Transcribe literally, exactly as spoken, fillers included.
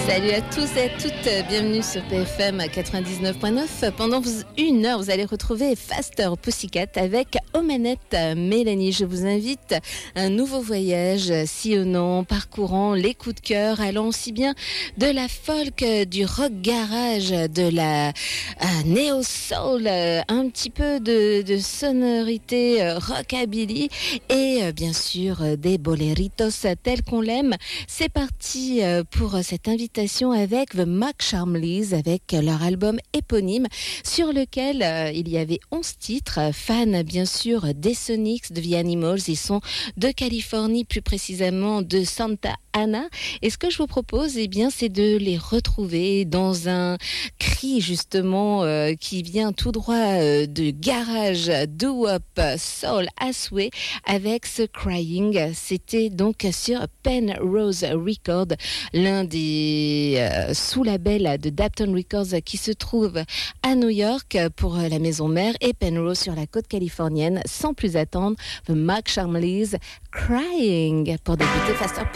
Salut à tous et à toutes, bienvenue sur P F M quatre-vingt-dix-neuf point neuf. Pendant une heure, vous allez retrouver Faster Pussycat avec aux manettes Mélanie. Je vous invite à un nouveau voyage sillonnant, parcourant les coups de cœur, allant aussi bien de la folk, du rock garage, de la euh, néo-soul, euh, un petit peu de, de sonorité euh, rockabilly et euh, bien sûr euh, des boleritos tels qu'on l'aime. C'est parti euh, pour cette invitation avec The Mac Charmleys, avec leur album éponyme sur lequel euh, il y avait onze titres, fans bien sûr des Sonics, de The Animals. Ils sont de Californie, plus précisément de Santa Ana. Et ce que je vous propose, eh bien, c'est de les retrouver dans un cri justement euh, qui vient tout droit euh, de garage, doo-wop, soul à souhait avec ce Crying. C'était donc sur Penrose Records, l'un des euh, sous-labels de Dapton Records qui se trouve à New York pour la maison mère, et Penrose sur la côte californienne. Sans plus attendre, The Mac Charmleys, Crying, pour débuter Faster